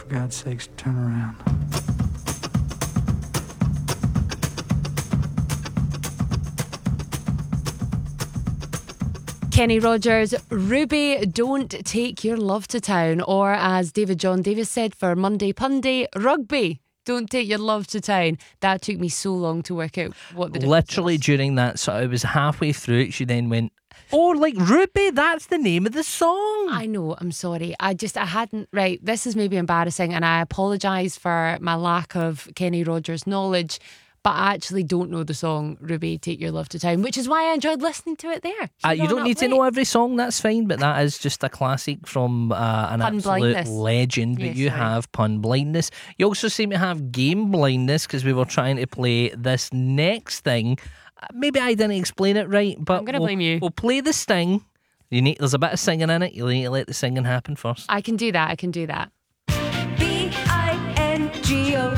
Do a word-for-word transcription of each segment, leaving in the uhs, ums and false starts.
For God's sakes, turn around. Kenny Rogers, Ruby, Don't Take Your Love to Town. Or as David John Davis said for Monday Punday, Rugby, Don't Take Your Love to Town. That took me so long to work out what the difference Literally was. during that, so I was halfway through it, she then went, oh, like Ruby, that's the name of the song. I know, I'm sorry. I just, I hadn't, right, this is maybe embarrassing and I apologise for my lack of Kenny Rogers knowledge, but I actually don't know the song Ruby, Take Your Love to Town, which is why I enjoyed listening to it there. Uh, you don't need to know every song, that's fine, but that is just a classic from uh, an Pun absolute blindness. legend. But Yes, you sorry. have pun blindness. You also seem to have game blindness because we were trying to play this next thing. Uh, Maybe I didn't explain it right, but I'm gonna we'll, blame you. We'll play the sting. You need, there's a bit of singing in it. You need to let the singing happen first. I can do that, I can do that. B I N G O.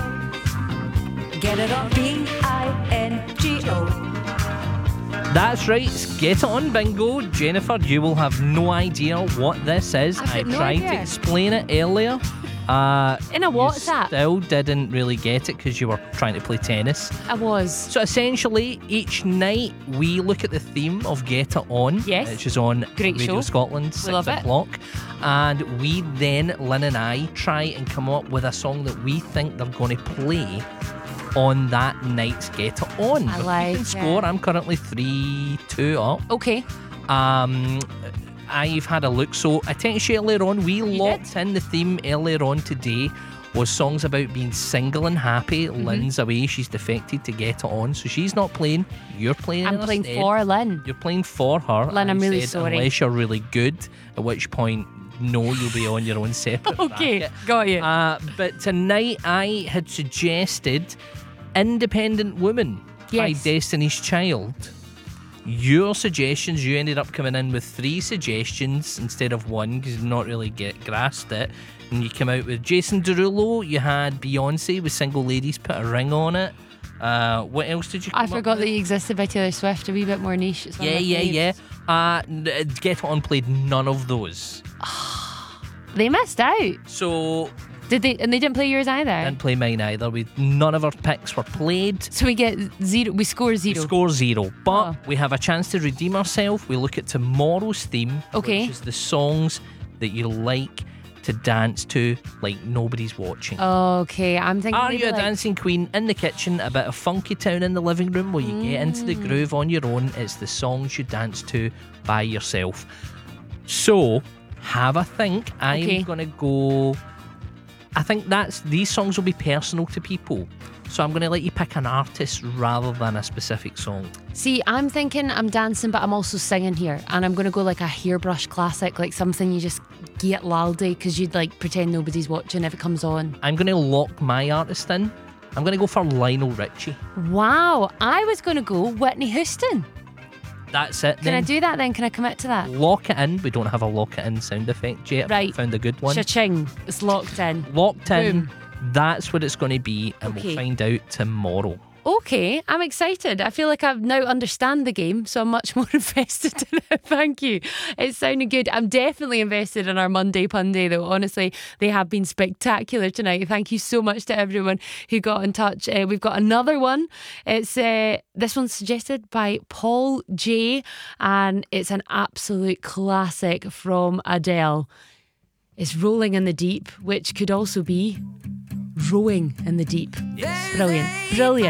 Get it on B I N G O. That's right, it's Get It On Bingo. Jennifer, you will have no idea what this is. I've got I no tried to idea. explain it earlier. Uh, In a you WhatsApp. still didn't really get it because you were trying to play tennis. I was. So essentially, each night we look at the theme of Get It On, Yes. which is on Great Radio show. Scotland, six love it. o'clock. And we then, Lynn and I, try and come up with a song that we think they're going to play on that night's Get It On. I We're like keeping it. score. I'm currently three two up. Okay. Um, I've had a look. So I text you earlier on, we You locked in the theme earlier on today was songs about being single and happy. Mm-hmm. Lynn's away, she's defected to Get It On, so she's not playing. You're playing. I'm her playing instead. for Lynn. You're playing for her. Lynn, I I'm really said, sorry. Unless you're really good, at which point, no, you'll be on your own separate Okay, bracket. got you. Uh, but tonight I had suggested Independent Woman by Yes. Destiny's Child. Your suggestions, you ended up coming in with three suggestions instead of one because you not really get grasped it. And you came out with Jason Derulo, you had Beyonce with Single Ladies Put a Ring on It. Uh, what else did you come I up forgot with? that you existed by Taylor Swift, a wee bit more niche. It's one of Yeah, my yeah, faves. yeah. Uh, n- Get It On played none of those. They missed out. So, Did they? And they didn't play yours either. didn't play mine either. We, none of our picks were played. So we get zero. We score We zero. score zero. But Oh. we have a chance to redeem ourselves. We look at tomorrow's theme, Okay. which is the songs that you like to dance to like nobody's watching. Okay, I'm thinking. Are maybe you a like, dancing queen in the kitchen, a bit of funky town in the living room where you get into the Mm. groove on your own? It's the songs you dance to by yourself. So, have a think. I'm Okay. going to go... I think that's these songs will be personal to people. So I'm going to let you pick an artist rather than a specific song. See, I'm thinking I'm dancing, but I'm also singing here, and I'm gonna go like a hairbrush classic, like something you just get laldy because you'd like pretend nobody's watching if it comes on. I'm going to lock my artist in. I'm going to go for Lionel Richie. Wow, I was gonna go Whitney Houston. That's it Can then. I do that then? Can I commit to that? Lock it in. We don't have a lock it in sound effect yet. Right. Found a good one. Cha-ching! It's locked in. Locked in. Boom. That's what it's going to be, and Okay. we'll find out tomorrow. Okay, I'm excited. I feel like I now understand the game, so I'm much more invested in it. Thank you. It's sounding good. I'm definitely invested in our Monday Punday, though. Honestly, they have been spectacular tonight. Thank you so much to everyone who got in touch. Uh, we've got another one. It's uh, this one's suggested by Paul J, and it's an absolute classic from Adele. It's Rolling in the Deep, which could also be Rowing in the Deep. Brilliant. Brilliant.